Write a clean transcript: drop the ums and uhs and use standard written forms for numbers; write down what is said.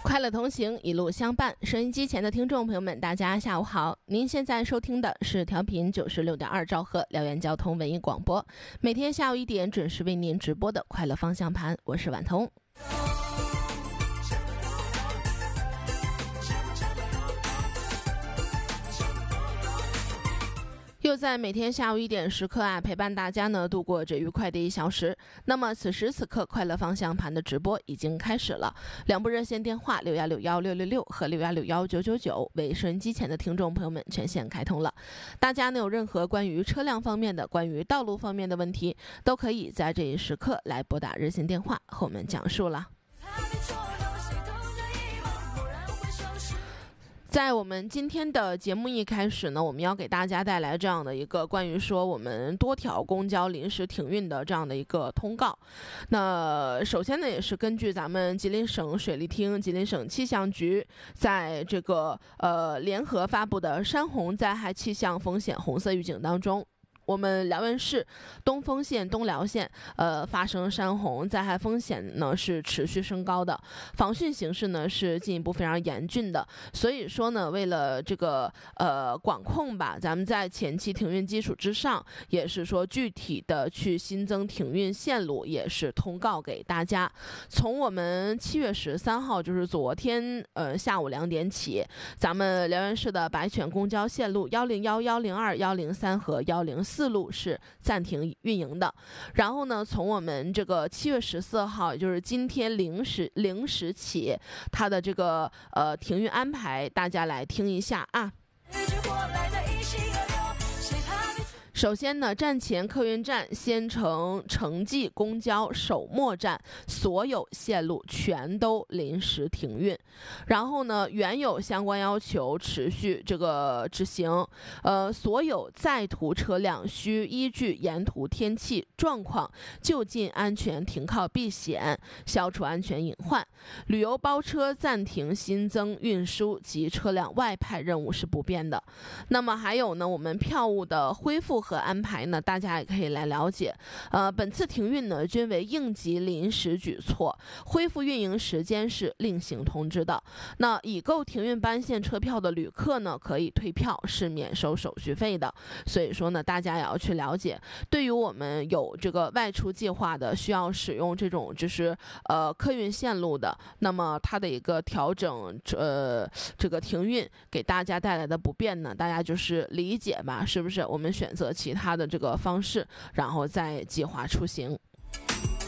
快乐同行，一路相伴。收音机前的听众朋友们，大家下午好！您现在收听的是调频96.2兆赫辽源交通文艺广播，每天下午1点准时为您直播的快乐方向盘，我是婉彤。又在每天下午1点时刻陪伴大家呢度过这愉快的1小时。那么此时此刻，快乐方向盘的直播已经开始了。两部热线电话61616666和61619999为收音机前的听众朋友们全线开通了。大家呢有任何关于车辆方面的、关于道路方面的问题，都可以在这一时刻来拨打热线电话和我们讲述了。在我们今天的节目一开始呢，我们要给大家带来这样的一个关于说我们多条公交临时停运的这样的一个通告。那首先呢，也是根据咱们吉林省水利厅、吉林省气象局在这个联合发布的山洪灾害气象风险红色预警当中，我们辽源市东丰县、东辽县发生山洪灾害风险呢是持续升高的，防汛形势呢是进一步非常严峻的。所以说呢，为了这个管控吧，咱们在前期停运基础之上，也是说具体的去新增停运线路，也是通告给大家。从我们7月13号，就是昨天下午2点起，咱们辽源市的白泉公交线路101、102、103和104路是暂停运营的。然后呢，从我们这个7月14号，也就是今天零时起，它的这个停运安排，大家来听一下啊。首先呢，站前客运站、先城城际公交首末站所有线路全都临时停运。然后呢，原有相关要求持续这个执行。所有在途车辆需依据沿途天气状况就近安全停靠避险，消除安全隐患。旅游包车暂停新增运输及车辆外派任务是不变的。那么还有呢，我们票务的恢复和安排呢，大家也可以来了解。本次停运呢，均为应急临时举措，恢复运营时间是另行通知的。那已购停运班线车票的旅客呢，可以退票，是免收手续费的。所以说呢，大家也要去了解。对于我们有这个外出计划的，需要使用这种就是客运线路的，那么它的一个调整这个停运给大家带来的不便呢，大家就是理解吧，是不是？我们选择其他的这个方式，然后再计划出行。